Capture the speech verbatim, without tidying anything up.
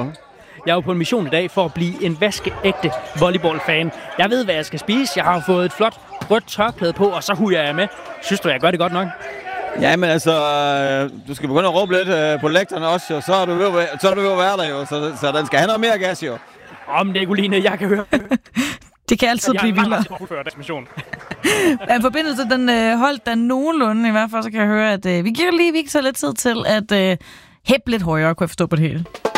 Jeg er jo på en mission i dag for at blive en vaskeægte volleyball-fan. Jeg ved, hvad jeg skal spise. Jeg har fået et flot rødt tørklæde på, og så hujer jeg med. Synes du, jeg gør det godt nok? Ja, men altså, du skal begynde at råbe lidt på lektoren også, og så er du ved, så er du ved at være der jo, så, så den skal have noget mere gas jo. Om det er Guline, jeg kan høre. Det kan altid blive vildere. En forbindelse, den øh, holdt den nogenlunde, i hvert fald så kan jeg høre, at øh, vi giver lige Victor lidt tid til at øh, hæppe lidt højere, kunne jeg forstå på det hele.